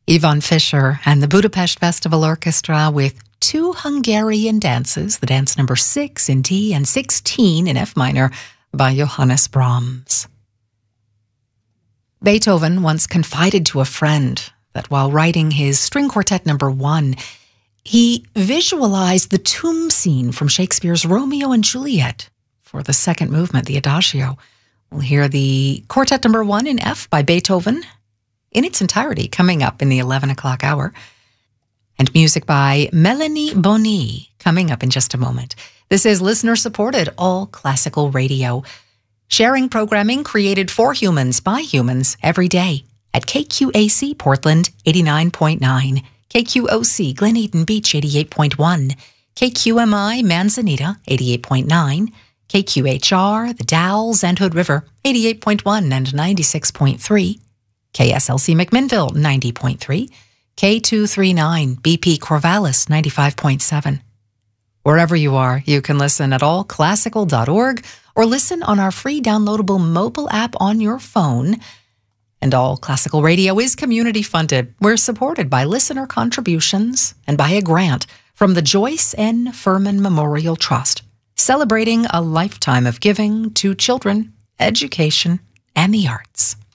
Yvonne Fischer and the Budapest Festival Orchestra with two Hungarian dances, the dance number 6 in D and 16 in F minor by Johannes Brahms. Beethoven once confided to a friend that while writing his string quartet number 1, he visualized the tomb scene from Shakespeare's Romeo and Juliet for the second movement, the Adagio. We'll hear the quartet number 1 in F by Beethoven in its entirety coming up in the 11 o'clock hour. And music by Melanie Boni coming up in just a moment. This is listener-supported all classical radio, sharing programming created for humans by humans every day at KQAC Portland 89.9, KQOC Glen Eden Beach 88.1, KQMI Manzanita 88.9, KQHR The Dalles and Hood River 88.1 and 96.3, KSLC McMinnville 90.3, K239 BP Corvallis 95.7. Wherever you are, you can listen at allclassical.org or listen on our free downloadable mobile app on your phone. And All Classical Radio is community funded. We're supported by listener contributions and by a grant from the Joyce N. Furman Memorial Trust, celebrating a lifetime of giving to children, education, and the arts.